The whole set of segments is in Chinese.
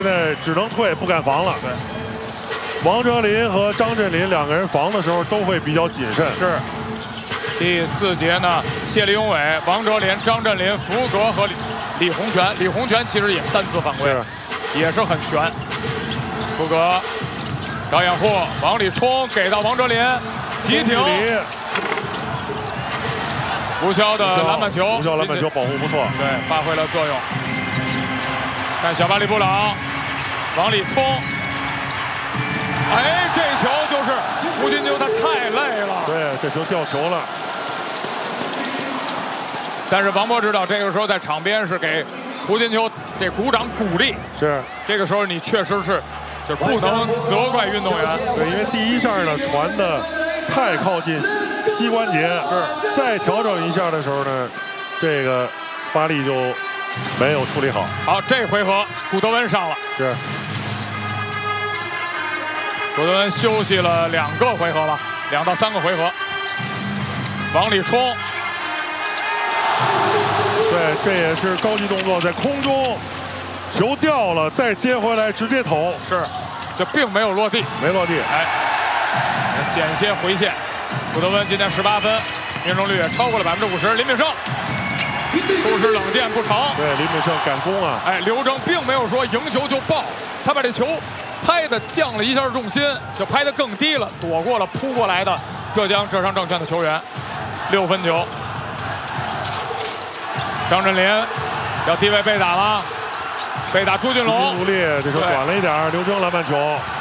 现在只能退，不敢防了。 对， 王哲林和张镇麟两个人防的时候都会比较谨慎。 是。第4节呢，谢立永伟、王哲林、张镇麟、福格和李洪权。李洪权其实也3次犯规，也是很悬。福格、找掩护，往里冲，给到王哲林，急停。吴骁的篮板球， 吴骁篮板球保护不错， 对，发挥了作用。看小巴里布朗往里冲，哎，这球就是胡金秋，他太累了。 对，这球掉球了。 但是王波指导这个时候在场边是给胡金秋这鼓掌鼓励。 是， 这个时候你确实是就不能责怪运动员。 对，因为第一下呢传的太靠近膝关节， 是再调整一下的时候呢，这个发力就没有处理好。 好，这回合古德温上了。 是， 古德温休息了2个回合了，2到3个回合，往里冲。 对，这也是高级动作，在空中球掉了，再接回来直接投。 是，这并没有落地， 没落地。 哎，险些回线。古德温今天18分，命中率也超过了50%。林炳胜不失冷箭不成。 对，林炳胜赶攻啊！ 哎，刘铮并没有说赢球就爆，他把这球拍的降了一下重心，就拍得更低了，躲过了扑过来的浙江浙商证券的球员。6分球。张镇麟要低位被打了，被打朱俊龙。 努力，这球短了一点。刘铮篮板球，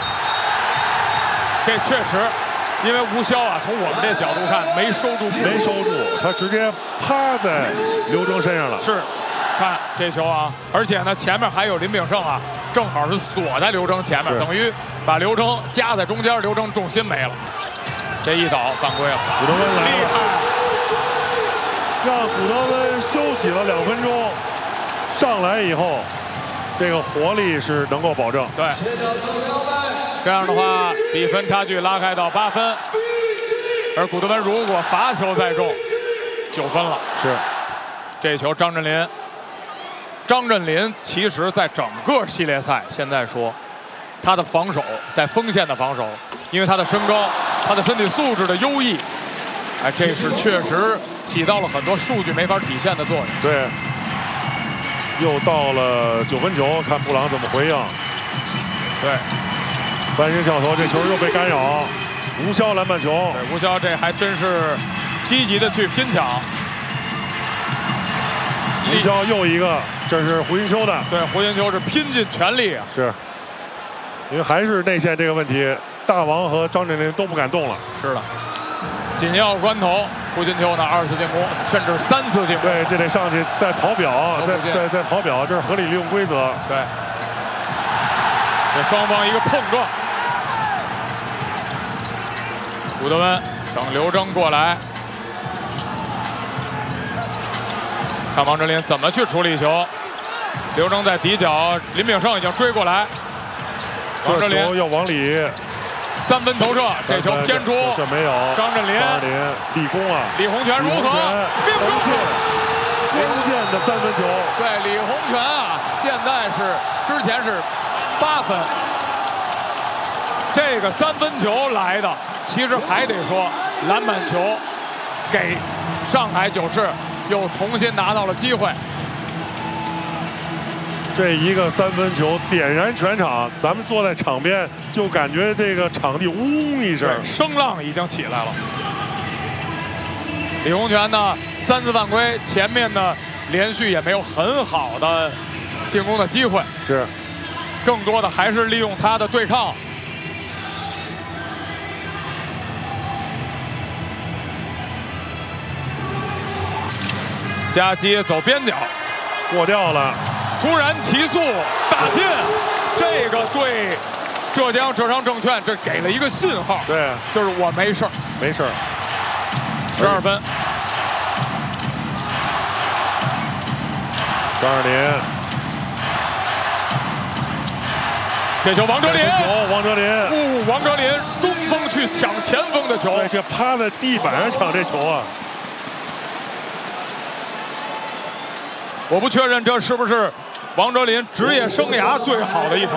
这确实，因为吴骁啊，从我们这角度看没收住， 没收住，他直接趴在刘铮身上了。 是，看这球啊，而且呢，前面还有林炳胜啊，正好是锁在刘铮前面，等于把刘铮夹在中间，刘铮重心没了。这一倒犯规了， 古德温来厉害， 让古德温休息了2分钟，上来以后，这个活力是能够保证。 对，这样的话，比分差距拉开到8分。而古德温如果罚球再中，9分了。 是， 这球张镇麟其实在整个系列赛，现在说他的防守在锋线的防守，因为他的身高、他的身体素质的优异，哎，这是确实起到了很多数据没法体现的作用。 对，又到了9分球，看布朗怎么回应。 对， 翻身跳投，这球又被干扰。吴骁篮板球， 对，吴骁这还真是积极的去拼抢。 吴骁又一个，这是胡金秋的。 对，胡金秋是拼尽全力啊。 是，因为还是内线这个问题，大王和张镇麟都不敢动了。 是的，紧要关头，胡金秋呢2次进攻，甚至3次进攻。 对，这得上去再跑表，再跑表，这是合理利用规则。 对，这双方一个碰撞。古德温等刘铮过来，看王哲林怎么去处理球。刘铮在底角，林炳胜已经追过来，王哲林要往里 3分投射，这球偏出， 这没有。 张镇麟立功啊！ 李洪权如何？ 关键的3分球。 对，李洪权啊，现在之前是8分，这个3分球来的。其实还得说，篮板球给上海九市又重新拿到了机会。 这一个3分球点燃全场，咱们坐在场边就感觉这个场地嗡一声， 声浪已经起来了。李洪权呢3次犯规，前面呢连续也没有很好的进攻的机会， 是更多的还是利用他的对抗。夹击走边角， 过掉了， 突然提速打进，这个对浙江浙商证券这给了一个信号， 对， 就是我没事儿， 没事儿。 12分， 张镇麟， 这球王哲林， 王哲林， 王哲林中锋去抢前锋的球， 对，这趴在地板上抢这球啊。 我不确认这是不是王哲林职业生涯最好的一场。